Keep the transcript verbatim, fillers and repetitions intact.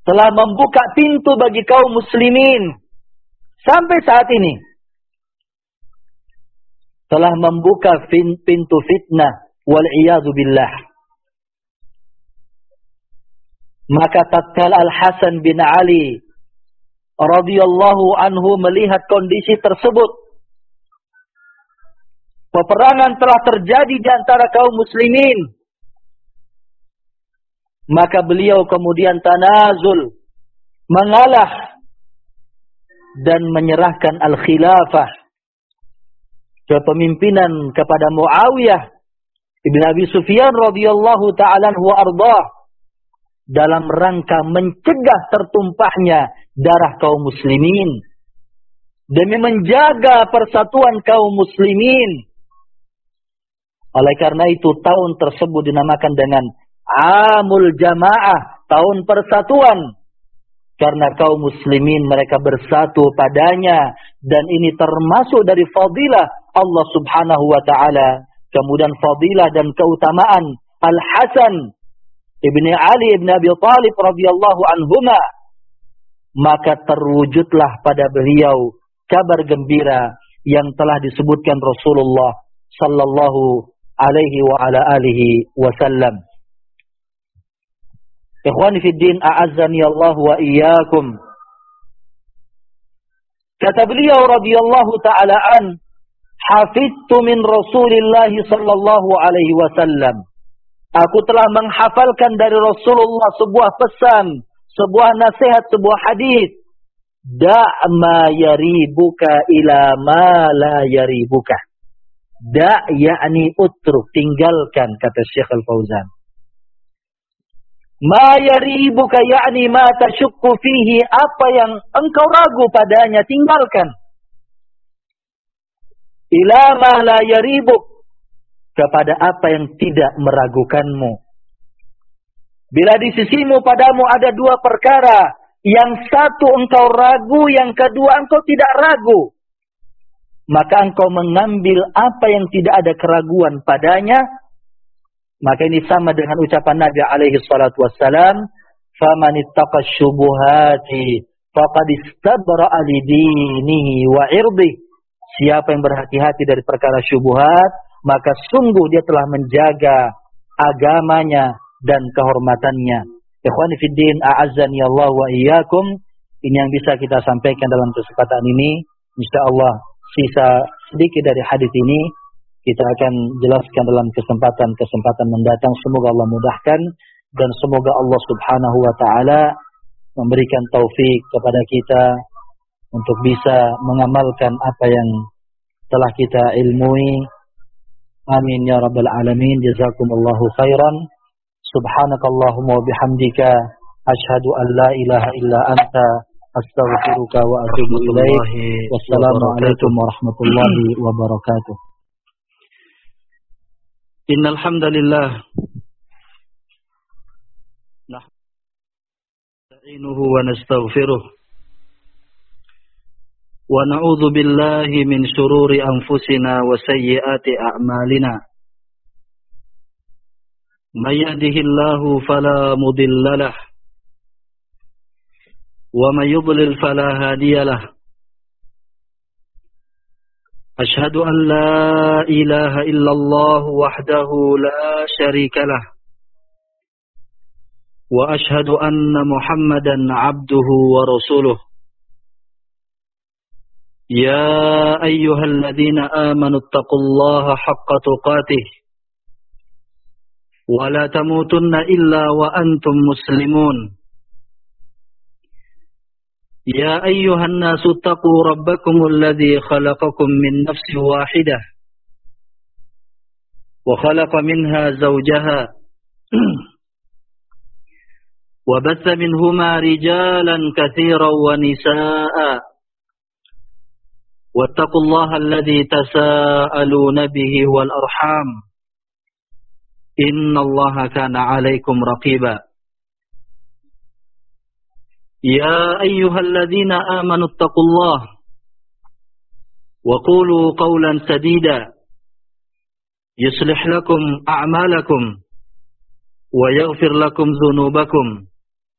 telah membuka pintu bagi kaum muslimin sampai saat ini, telah membuka pintu fitnah wal iyadu billah. Maka tatkala Al-Hasan bin Ali radhiyallahu anhu melihat kondisi tersebut, peperangan telah terjadi di antara kaum muslimin, maka beliau kemudian tanazul, mengalah dan menyerahkan al-khilafah, kepemimpinan kepada Muawiyah ibn Abi Sufyan radhiyallahu ta'ala anhu ardah, dalam rangka mencegah tertumpahnya darah kaum muslimin, demi menjaga persatuan kaum muslimin. Oleh karena itu tahun tersebut dinamakan dengan Amul Jamaah, tahun persatuan, karena kaum muslimin mereka bersatu padanya, dan ini termasuk dari fadilah Allah subhanahu wa ta'ala. Kemudian fadilah dan keutamaan Al-Hasan ibni Ali ibn Abi Thalib radhiyallahu anhuma, maka terwujudlah pada beliau kabar gembira yang telah disebutkan Rasulullah sallallahu alaihi wa ala alihi wasallam. Ikhwani fid din, a'azzani Allah wa iyyakum. Kata beliau radhiyallahu ta'ala an, hafidtu min Rasulillah sallallahu alaihi wasallam. Aku telah menghafalkan dari Rasulullah sebuah pesan, sebuah nasihat, sebuah hadis. Da' ma yaribuka ila ma la yaribuka. Da' yakni utruk, tinggalkan, kata Syekh Al-Fauzan. Ma yaribuka yakni ma tasyukku fihi, apa yang engkau ragu padanya, tinggalkan. Ila ma la yaribuk, kepada apa yang tidak meragukanmu. Bila di sisimu padamu ada dua perkara, yang satu engkau ragu, yang kedua engkau tidak ragu, maka engkau mengambil apa yang tidak ada keraguan padanya. Maka ini sama dengan ucapan Nabi alaihi salatu wassalam, faman ittaqa syubuhati faqad istabra'a li dinihi wa irdihi. Siapa yang berhati-hati dari perkara syubhat, maka sungguh dia telah menjaga agamanya dan kehormatannya. Ikhwani fid din, a'azzani Allah wa iyyakum. Ini yang bisa kita sampaikan dalam kesempatan ini. Insyaallah sisa sedikit dari hadis ini kita akan jelaskan dalam kesempatan-kesempatan mendatang. Semoga Allah mudahkan dan semoga Allah Subhanahu wa taala memberikan taufik kepada kita untuk bisa mengamalkan apa yang telah kita ilmui. Amin ya rabbal alamin. Jazakumullahu khairan. Subhanakallahumma wa bihamdika asyhadu an la ilaha illa anta astaghfiruka wa atubu ilaik. Wassalamualaikum warahmatullahi wabarakatuh. Innal hamdalillah nasta'inuhu wa nastaghfiruh wa na'udzu billahi min shururi anfusina wa sayyiati a'malina. May yahdihillahu fala mudilla lahu wa may yudlil fala hadiya lahu. Ashhadu an la ilaha illallah wahdahu la syarika lahu wa ashhadu anna Muhammadan abduhu wa rasuluh. Ya ayyuhalladzina amanu taqullaha haqqa tuqatih wa la tamutunna illa wa antum muslimun. Ya ayyuhan nasu taqu rabbakumul ladzi khalaqakum min nafsin wahidah wa khalaqa minha zawjaha wa batha minhuma rijalan katsiran wa nisaa'a wattaqullaha alladzi tasaaluna bihi wal arham innallaha kana 'alaikum raqiba. Ya ayyuhalladzina amanu taqullaha wa qulu qawlan sadida yuslih lakum a'malakum wa yaghfir lakum dhunubakum